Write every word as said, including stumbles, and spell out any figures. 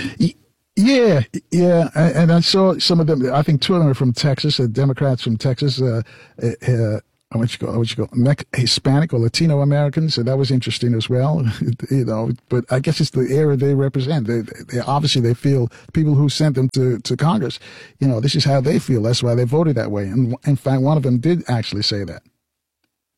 Yeah, yeah, and I saw some of them. I think two of them are from Texas, uh, Democrats from Texas. Uh, uh, what you call, what you call, Hispanic or Latino Americans, so that was interesting as well. You know, but I guess it's the era they represent. They, they obviously they feel people who sent them to to Congress. You know, this is how they feel. That's why they voted that way. And in fact, one of them did actually say that.